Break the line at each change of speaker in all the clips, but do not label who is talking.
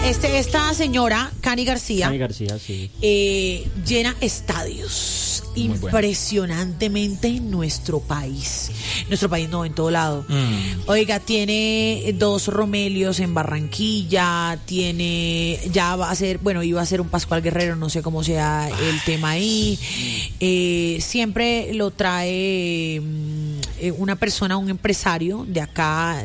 Esta señora, Cani García,
sí.
Llena estadios impresionantemente en nuestro país. Nuestro país no, en todo lado. Oiga, tiene 2 Romelios en Barranquilla, iba a ser un Pascual Guerrero, no sé cómo sea el tema ahí. Siempre lo trae una persona, un empresario de acá,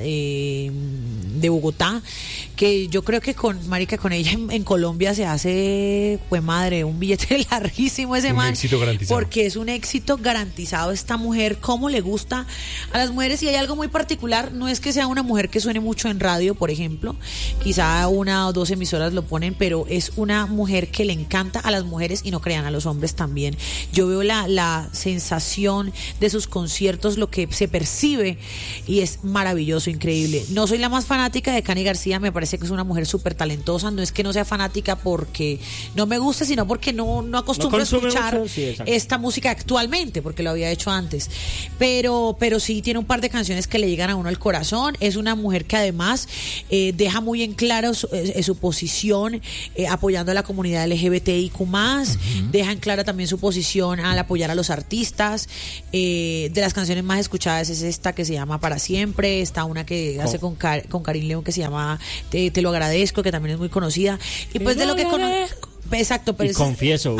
de Bogotá, que yo creo que con ella en Colombia se hace, pues madre, un billete larguísimo ese man. Un éxito garantizado. Porque es un éxito garantizado esta mujer, cómo le gusta a las mujeres. Y hay algo muy particular, no es que sea una mujer que suene mucho en radio, por ejemplo, quizá 1 o 2 emisoras lo ponen, pero es una mujer que le encanta a las mujeres y no crean a los hombres también. Yo veo la sensación de sus conciertos, lo que se percibe, y es maravilloso, increíble. No soy la más fanática de Cani García, me parece que es una mujer súper talentosa, no es que no sea fanática porque no me gusta, sino porque no acostumbro a escuchar mucho, esta música actualmente, porque lo había hecho antes, pero sí tiene un par de canciones que le llegan a uno al corazón. Es una mujer que además deja muy en claro su posición apoyando a la comunidad LGBTIQ+, deja en clara también su posición al apoyar a los artistas. De las canciones más escuchadas es esta que se llama Para Siempre, está una que hace con Karim León que se llama Te lo agradezco, que también es muy conocida. Y pues de lo que conozco, exacto, pero
confieso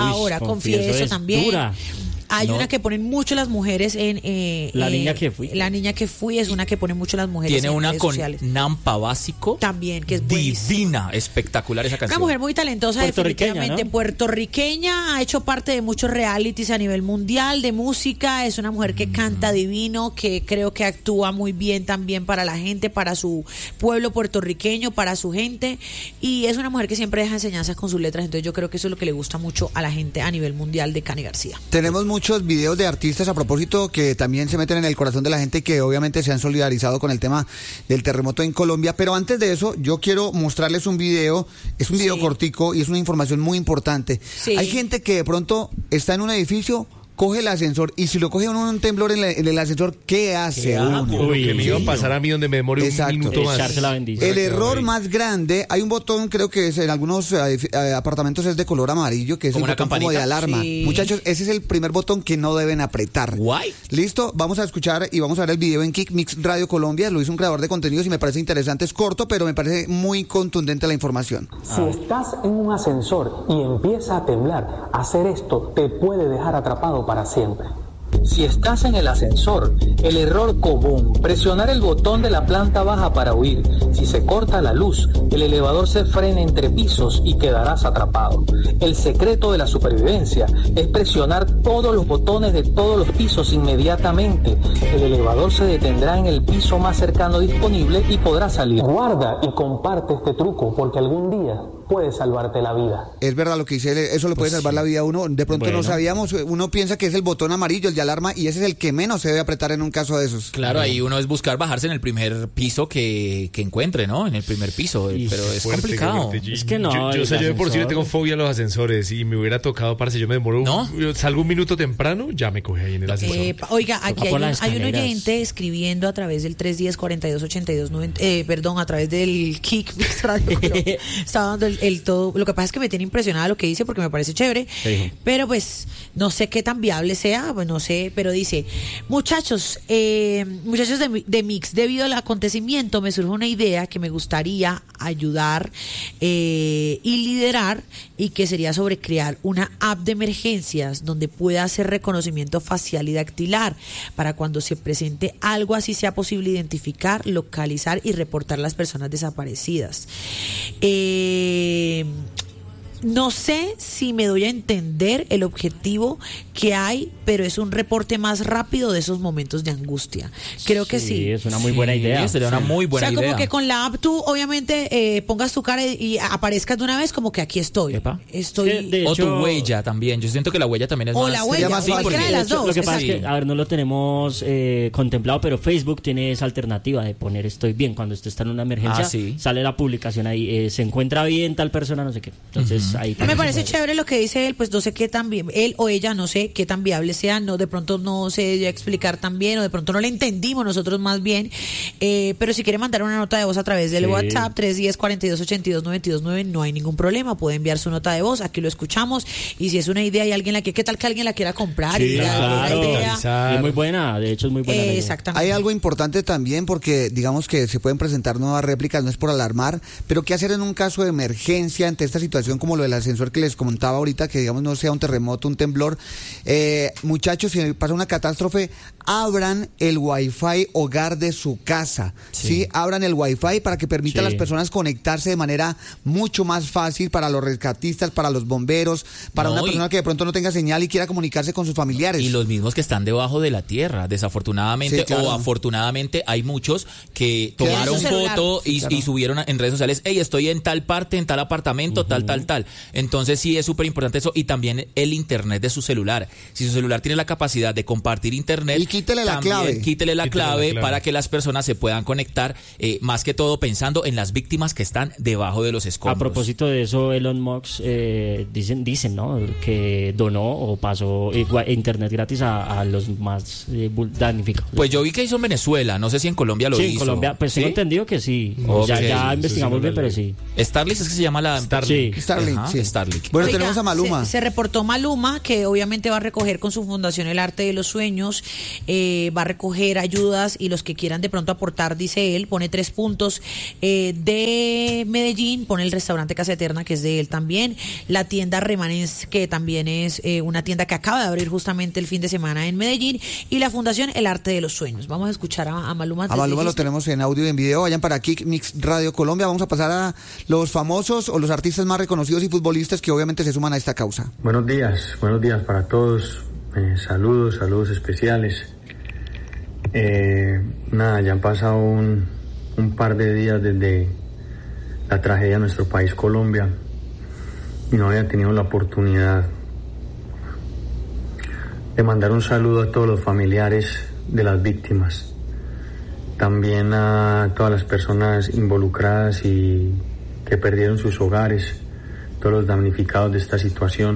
también
dura.
Hay una que ponen mucho las mujeres en
La niña que fui.
La niña que fui es una que ponen mucho las mujeres.
Tiene
en
una
redes
con
sociales.
Nampa Básico
también, que es
divina, espectacular esa canción.
Una mujer muy talentosa, definitivamente, ¿no? Puertorriqueña, ha hecho parte de muchos realities a nivel mundial de música. Es una mujer que canta divino, que creo que actúa muy bien también para la gente, para su pueblo puertorriqueño, para su gente, y es una mujer que siempre deja enseñanzas con sus letras. Entonces yo creo que eso es lo que le gusta mucho a la gente a nivel mundial de Cani García.
Tenemos muchos videos de artistas a propósito que también se meten en el corazón de la gente, que obviamente se han solidarizado con el tema del terremoto en Colombia. Pero antes de eso, yo quiero mostrarles un video. Es un video cortico y es una información muy importante. Hay gente que de pronto está en un edificio, coge el ascensor, y si lo coge un temblor en el ascensor, ¿qué hace uno?
Que me iba a pasar a mí donde me demore un minuto más.
El error más grande, hay un botón, creo que es en algunos apartamentos es de color amarillo, que es un botón como de alarma. Muchachos, ese es el primer botón que no deben apretar. Listo, vamos a escuchar y vamos a ver el video en Kick Mix Radio Colombia. Lo hizo un creador de contenidos y me parece interesante. Es corto, pero me parece muy contundente la información.
Si estás en un ascensor y empieza a temblar, hacer esto te puede dejar atrapado para siempre. Si estás en el ascensor, el error común, presionar el botón de la planta baja para huir. Si se corta la luz, el elevador se frena entre pisos y quedarás atrapado. El secreto de la supervivencia es presionar todos los botones de todos los pisos inmediatamente. El elevador se detendrá en el piso más cercano disponible y podrás salir. Guarda y comparte este truco, porque algún día puede salvarte la vida.
Es verdad lo que dice él, eso le puede salvar la vida a uno. De pronto no sabíamos, uno piensa que es el botón amarillo, el de alarma, y ese es el que menos se debe apretar en un caso de esos.
Claro, ahí uno es buscar bajarse en el primer piso que encuentre, ¿no? En el primer piso, pero es complicado.
Es que no.
Yo de por sí le tengo fobia a los ascensores y me hubiera tocado, parce, yo me demoro, salgo un minuto temprano, ya me coge ahí en el ascensor.
Oiga, aquí hay un oyente escribiendo a través del 310-4282-90, a través del Kick Mix Radio. Estaba dando el todo. Lo que pasa es que me tiene impresionada lo que dice, porque me parece chévere, pero pues no sé qué tan viable sea, pues no sé, pero dice: muchachos de Mix, debido al acontecimiento me surge una idea que me gustaría ayudar y liderar, y que sería sobre crear una app de emergencias donde pueda hacer reconocimiento facial y dactilar, para cuando se presente algo así sea posible identificar, localizar y reportar las personas desaparecidas. No sé si me doy a entender el objetivo que hay, pero es un reporte más rápido de esos momentos de angustia. Creo que sí.
Es una muy buena idea.
Sería una muy buena idea.
O sea, como que con la app tú, obviamente, pongas tu cara y aparezcas de una vez como que aquí estoy.
O tu huella también. Yo siento que la huella también es más...
O la huella, cualquiera de las dos.
Lo que pasa es que, a ver, no lo tenemos contemplado, pero Facebook tiene esa alternativa de poner estoy bien. Cuando usted está en una emergencia, sale la publicación ahí, se encuentra bien tal persona, no sé qué. Entonces... ahí
Me parece chévere lo que dice él, pues no sé qué tan bien, él o ella, no sé qué tan viable sea, no, de pronto no se dio a explicar tan bien, o de pronto no le entendimos nosotros más bien, pero si quiere mandar una nota de voz a través del WhatsApp, 310-4282-929, no hay ningún problema, puede enviar su nota de voz, aquí lo escuchamos, y si es una idea y alguien ¿qué tal que alguien la quiera comprar?
Sí,
y
claro,
una idea.
es muy buena, de hecho es muy buena.
Exactamente.
Hay algo importante también porque digamos que se pueden presentar nuevas réplicas, no es por alarmar, pero qué hacer en un caso de emergencia ante esta situación como lo del ascensor que les comentaba ahorita, que digamos no sea un terremoto, un temblor. Muchachos, si pasa una catástrofe, abran el Wi-Fi hogar de su casa, ¿sí? Abran el Wi-Fi para que permita a las personas conectarse de manera mucho más fácil para los rescatistas, para los bomberos, para una persona que de pronto no tenga señal y quiera comunicarse con sus familiares.
Y los mismos que están debajo de la tierra, desafortunadamente o afortunadamente, hay muchos que tomaron foto y subieron en redes sociales, hey, estoy en tal parte, en tal apartamento, tal. Entonces sí es súper importante eso, y también el internet de su celular. Si su celular tiene la capacidad de compartir internet,
y quítele la clave
para que las personas se puedan conectar, más que todo pensando en las víctimas que están debajo de los escombros.
A propósito de eso, Elon Musk dicen, ¿no?, que donó o pasó internet gratis a los más damnificados.
Pues yo vi que hizo en Venezuela, no sé si en Colombia lo hizo.
Sí, en Colombia, pues tengo entendido que sí.
Okay.
Ya investigamos bien, pero sí.
Starlink es que se llama la...
Starlink.
Starlink.
Bueno,
Oiga,
tenemos a Maluma.
Se reportó Maluma, que obviamente va a recoger con su fundación El Arte de los Sueños, va a recoger ayudas y los que quieran de pronto aportar, dice él, pone 3 puntos de Medellín, pone el restaurante Casa Eterna, que es de él también, la tienda Remanens, que también es una tienda que acaba de abrir justamente el fin de semana en Medellín, y la fundación El Arte de los Sueños. Vamos a escuchar a Maluma.
A Maluma lo tenemos en audio y en video. Vayan para Kick Mix Radio Colombia. Vamos a pasar a los famosos o los artistas más reconocidos y futbolistas que obviamente se suman a esta causa.
Buenos días para todos. Saludos especiales. Ya han pasado un par de días desde la tragedia de nuestro país, Colombia, y no había tenido la oportunidad de mandar un saludo a todos los familiares de las víctimas, también a todas las personas involucradas y que perdieron sus hogares, todos los damnificados de esta situación.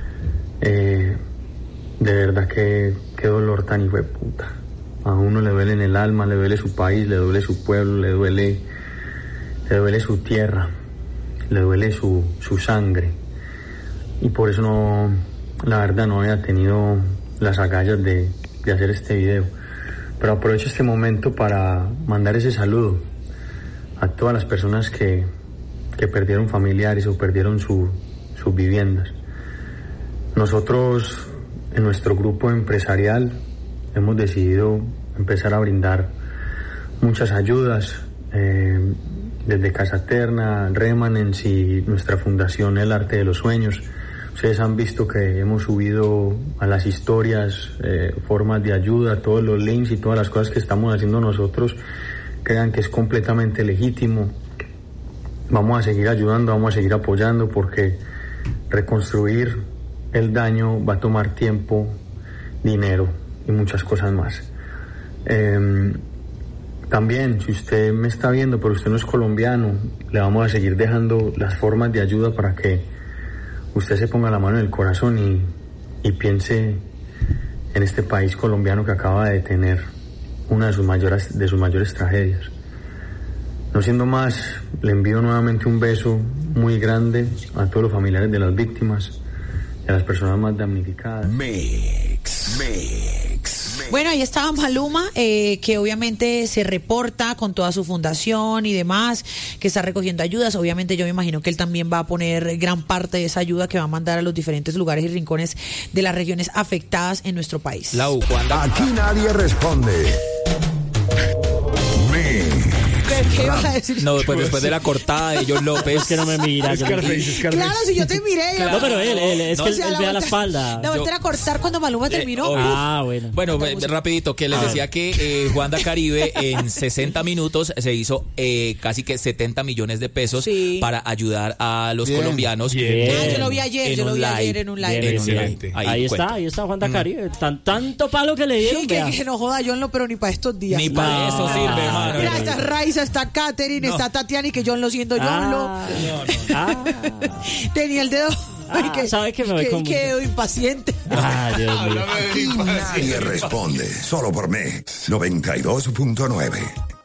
De verdad que qué dolor tan hijueputa. A uno le duele en el alma, le duele su país, le duele su pueblo, le duele su tierra, le duele su sangre. Y por eso la verdad no había tenido las agallas de hacer este video. Pero aprovecho este momento para mandar ese saludo a todas las personas que perdieron familiares o perdieron sus viviendas. Nosotros, en nuestro grupo empresarial, hemos decidido empezar a brindar muchas ayudas, desde Casa Eterna, Remanens y nuestra fundación El Arte de los Sueños. Ustedes han visto que hemos subido a las historias formas de ayuda, todos los links y todas las cosas que estamos haciendo nosotros. Crean que es completamente legítimo. Vamos a seguir ayudando, vamos a seguir apoyando, porque reconstruir el daño va a tomar tiempo, dinero y muchas cosas más. También, si usted me está viendo pero usted no es colombiano, le vamos a seguir dejando las formas de ayuda para que usted se ponga la mano en el corazón y piense en este país colombiano que acaba de tener una de sus mayores tragedias. No siendo más, le envío nuevamente un beso muy grande a todos los familiares de las víctimas y a las personas más damnificadas.
Bueno, ahí estaba Maluma, que obviamente se reporta con toda su fundación y demás, que está recogiendo ayudas. Obviamente yo me imagino que él también va a poner gran parte de esa ayuda que va a mandar a los diferentes lugares y rincones de las regiones afectadas en nuestro país.
Aquí nadie responde.
¿Qué ibas a decir?
No, pues después de la cortada de John López.
Es que no me mira.
Scarface.
Claro, si yo te miré.
Claro. No, pero él es que él vea la espalda.
La volteé a cortar cuando Maluma terminó.
Bueno.
Bueno, rapidito, que les decía que Juanda Caribe en 60 minutos se hizo casi que 70 millones de pesos para ayudar a los colombianos.
Yo lo vi ayer, en un live.
Excelente.
Ahí está Juanda Caribe. Tanto palo que le dieron.
Que no joda John, pero ni para estos días.
Ni para eso sirve, hermano.
Mira, estas raíces Vanessa, está Katherine, está Tatiana y que John lo siendo John lo. Tenía el dedo.
¿Sabe que me voy con
quedo impaciente.
Dios mío.
Aquí nadie responde, solo por Mix 92.9.